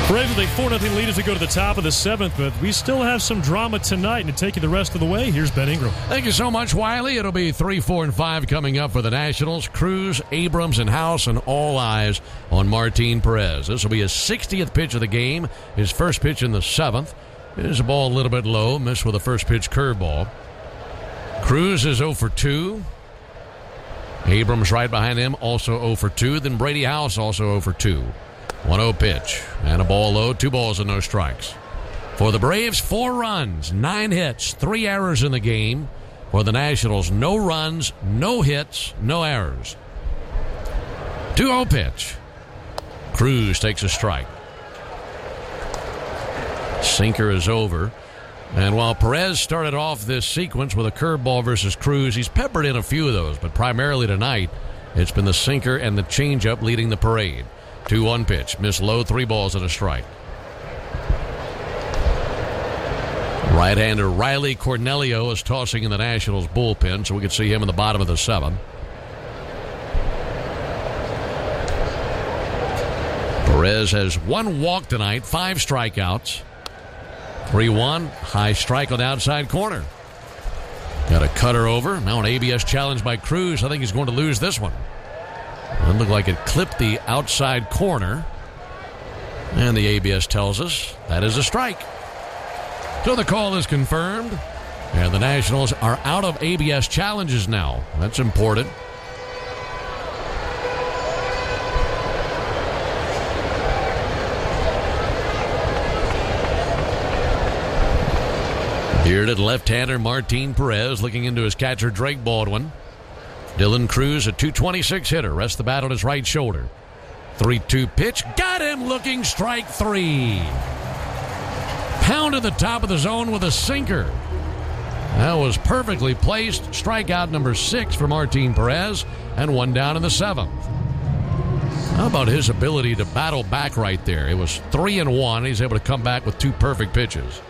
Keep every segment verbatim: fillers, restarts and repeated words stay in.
Braves with a four nothing lead as we go to the top of the seventh, but we still have some drama tonight. And to take you the rest of the way, here's Ben Ingram. Thank you so much, Wiley. It'll be three, four, and five coming up for the Nationals. Cruz, Abrams, and House, and all eyes on Martin Perez. This will be his sixtieth pitch of the game, his first pitch in the seventh. Is a ball a little bit low, missed with a first pitch curveball. Cruz is oh for two. Abrams right behind him, also oh for two. Then Brady House also oh for two. one oh pitch, and a ball low, two balls and no strikes. For the Braves, four runs, nine hits, three errors in the game. For the Nationals, no runs, no hits, no errors. two oh pitch. Cruz takes a strike. Sinker is over. And while Perez started off this sequence with a curveball versus Cruz, he's peppered in a few of those, but primarily tonight, it's been the sinker and the changeup leading the parade. two one pitch. Missed low, three balls and a strike. Right-hander Riley Cornelio is tossing in the Nationals bullpen, so we can see him in the bottom of the seventh. Perez has one walk tonight, five strikeouts. three one, high strike on the outside corner. Got a cutter over. Now an A B S challenge by Cruz. I think he's going to lose this one. It looked like it clipped the outside corner. And the A B S tells us that is a strike. So the call is confirmed. And the Nationals are out of A B S challenges now. That's important. Bearded left-hander Martin Perez looking into his catcher Drake Baldwin. Dylan Cruz, a two twenty-six hitter, rests the bat on his right shoulder. three two pitch, got him looking, strike three. Pounded the top of the zone with a sinker. That was perfectly placed. Strikeout number six for Martin Perez, and one down in the seventh. How about his ability to battle back right there? It was three and one. He's able to come back with two perfect pitches.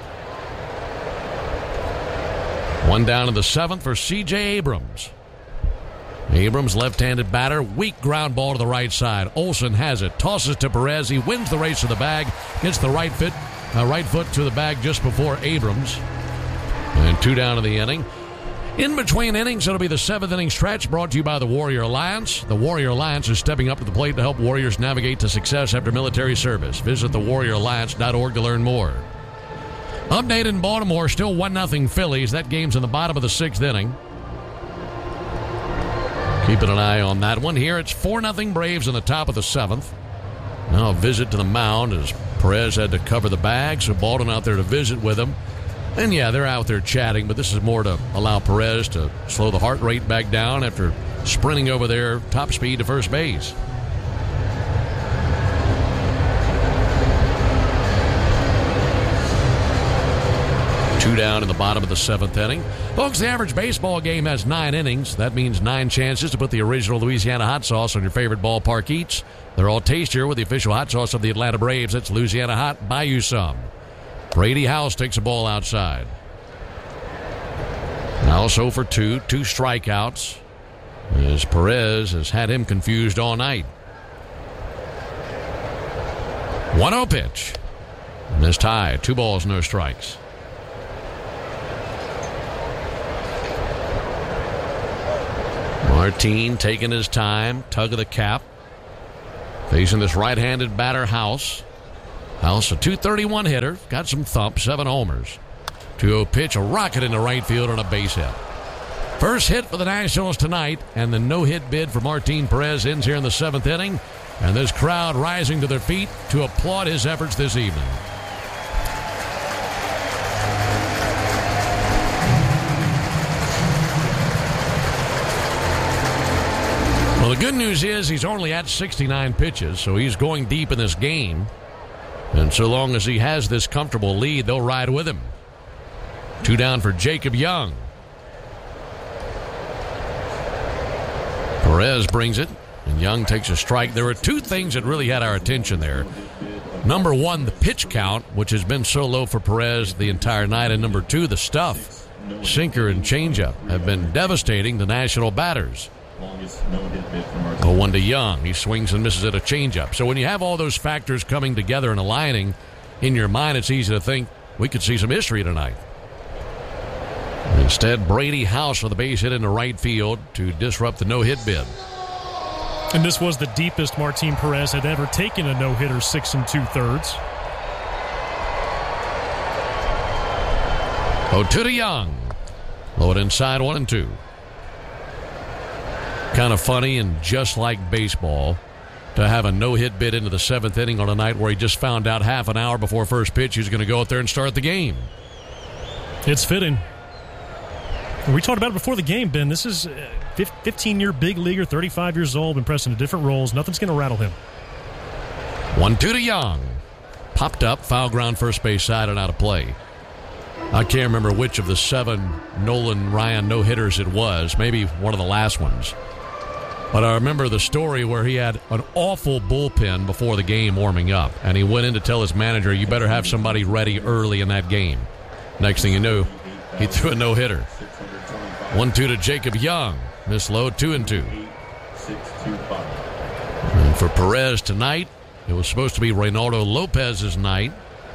One down in the seventh for C J Abrams. Abrams, left-handed batter, weak ground ball to the right side. Olsen has it, tosses to Perez. He wins the race to the bag, gets the right foot, uh, right foot to the bag just before Abrams. And two down in the inning. In between innings, it'll be the seventh inning stretch brought to you by the Warrior Alliance. The Warrior Alliance is stepping up to the plate to help Warriors navigate to success after military service. Visit the warrior alliance dot org to learn more. Update in Baltimore, still one nothing Phillies. That game's in the bottom of the sixth inning. Keeping an eye on that one. Here it's four nothing Braves in the top of the seventh. Now a visit to the mound as Perez had to cover the bag, so Baldwin out there to visit with him. And yeah, they're out there chatting, but this is more to allow Perez to slow the heart rate back down after sprinting over there top speed to first base. Two down in the bottom of the seventh inning. Folks, the average baseball game has nine innings. That means nine chances to put the original Louisiana hot sauce on your favorite ballpark eats. They're all tastier with the official hot sauce of the Atlanta Braves. It's Louisiana Hot. Buy you some. Brady House takes a ball outside. House oh for two, two strikeouts. As Perez has had him confused all night. one oh pitch. And this tie, two balls, no strikes. Martin taking his time, tug of the cap. Facing this right-handed batter, House. House, a two thirty-one hitter, got some thump, seven homers. two oh pitch, a rocket into right field on a base hit. First hit for the Nationals tonight, and the no-hit bid for Martin Perez ends here in the seventh inning. And this crowd rising to their feet to applaud his efforts this evening. Well, the good news is he's only at sixty-nine pitches, so he's going deep in this game. And so long as he has this comfortable lead, they'll ride with him. Two down for Jacob Young. Perez brings it, and Young takes a strike. There were two things that really had our attention there. Number one, the pitch count, which has been so low for Perez the entire night. And number two, the stuff. Sinker and changeup have been devastating the National batters. The one to Young. He swings and misses at a changeup. So when you have all those factors coming together and aligning in your mind, it's easy to think we could see some history tonight. Instead, Brady House with a base hit into right field to disrupt the no-hit bid. And this was the deepest Martin Perez had ever taken a no-hitter, six and two-thirds. oh two to Young. Low it inside, one and two. Kind of funny and just like baseball to have a no-hit bid into the seventh inning on a night where he just found out half an hour before first pitch he's going to go out there and start the game. It's fitting. We talked about it before the game, Ben. This is a fifteen-year big leaguer, thirty-five years old, been pressing different roles. Nothing's going to rattle him. one two to Young. Popped up, foul ground first base side and out of play. I can't remember which of the seven Nolan Ryan no-hitters it was. Maybe one of the last ones. But I remember the story where he had an awful bullpen before the game warming up, and he went in to tell his manager, you better have somebody ready early in that game. Next thing you knew, he threw a no-hitter. one two to Jacob Young. Miss low, two and two. And for Perez tonight, it was supposed to be Reynaldo Lopez's night.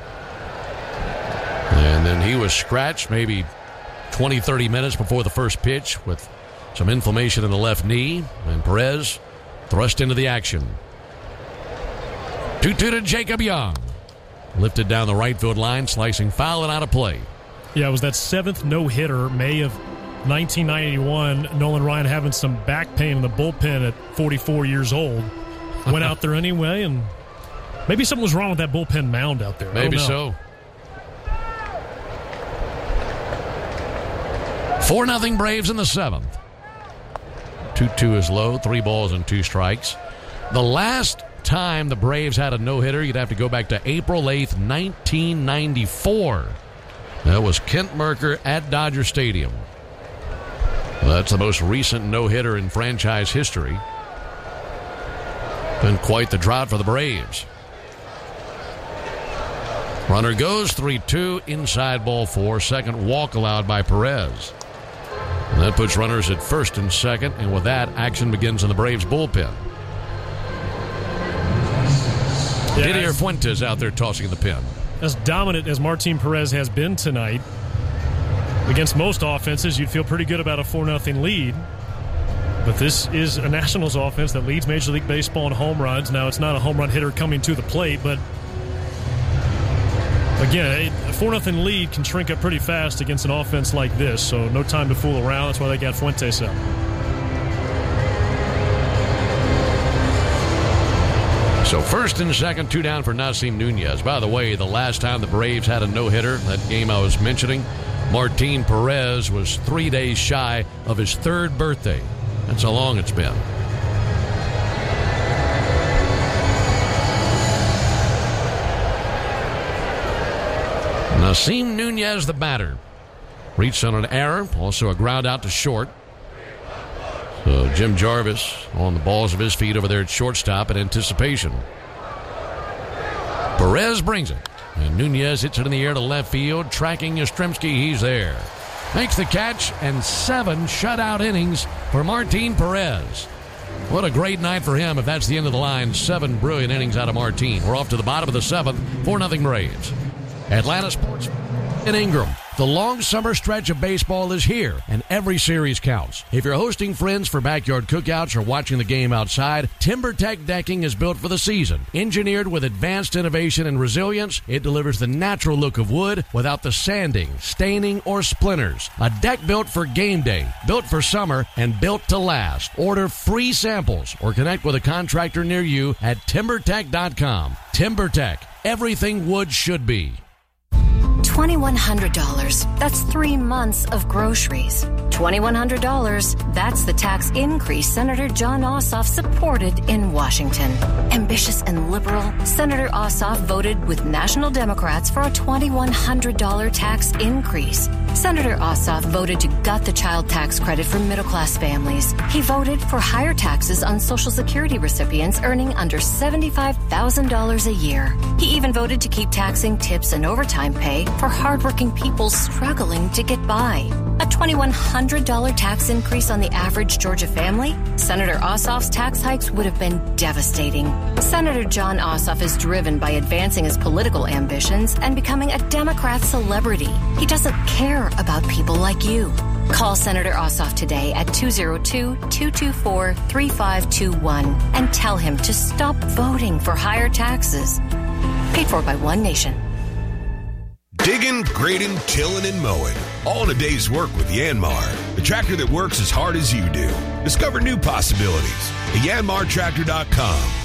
And then he was scratched maybe twenty, thirty minutes before the first pitch with some inflammation in the left knee. And Perez thrust into the action. two two to Jacob Young. Lifted down the right field line, slicing foul and out of play. Yeah, it was that seventh no-hitter, May of nineteen ninety-one. Nolan Ryan having some back pain in the bullpen at forty-four years old. Went out there anyway, and maybe something was wrong with that bullpen mound out there. Maybe so. four nothing Braves in the seventh. two two is low, three balls and two strikes. The last time the Braves had a no-hitter, you'd have to go back to April eighth, nineteen ninety-four. That was Kent Mercker at Dodger Stadium. That's the most recent no-hitter in franchise history. Been quite the drought for the Braves. Runner goes, three two, inside ball four, second walk allowed by Perez. And that puts runners at first and second, and with that, action begins in the Braves bullpen. Yeah, Didier Fuentes out there tossing the pin. As dominant as Martin Perez has been tonight, against most offenses, you'd feel pretty good about a four nothing lead. But this is a Nationals offense that leads Major League Baseball in home runs. Now, it's not a home run hitter coming to the plate, but again, a four nothing lead can shrink up pretty fast against an offense like this, so no time to fool around. That's why they got Fuentes out. So first and second, two down for Nasim Nunez. By the way, the last time the Braves had a no-hitter, that game I was mentioning, Martin Perez was three days shy of his third birthday. That's how long it's been. Nasim Nunez, the batter. Reached on an error, also a ground out to short. So Jim Jarvis on the balls of his feet over there at shortstop in anticipation. Perez brings it. And Nunez hits it in the air to left field, tracking Yastrzemski. He's there. Makes the catch, and seven shutout innings for Martin Perez. What a great night for him if that's the end of the line. Seven brilliant innings out of Martin. We're off to the bottom of the seventh, four nothing Braves. Atlanta Sports in Ingram. The long summer stretch of baseball is here, and every series counts. If you're hosting friends for backyard cookouts or watching the game outside, TimberTech decking is built for the season. Engineered with advanced innovation and resilience, it delivers the natural look of wood without the sanding, staining, or splinters. A deck built for game day, built for summer, and built to last. Order free samples or connect with a contractor near you at timber tech dot com. TimberTech, everything wood should be. twenty-one hundred dollars. That's three months of groceries. twenty-one hundred dollars. That's the tax increase Senator Jon Ossoff supported in Washington. Ambitious and liberal, Senator Ossoff voted with national Democrats for a twenty-one hundred dollars tax increase. Senator Ossoff voted to gut the child tax credit for middle-class families. He voted for higher taxes on Social Security recipients earning under seventy-five thousand dollars a year. He even voted to keep taxing tips and overtime pay for hardworking people struggling to get by. A two thousand one hundred dollars tax increase on the average Georgia family? Senator Ossoff's tax hikes would have been devastating. Senator Jon Ossoff is driven by advancing his political ambitions and becoming a Democrat celebrity. He doesn't care about people like you. Call Senator Ossoff today at two oh two, two two four, three five two one and tell him to stop voting for higher taxes. Paid for by One Nation. Digging, grading, tilling, and mowing. All in a day's work with Yanmar, the tractor that works as hard as you do. Discover new possibilities at yanmar tractor dot com.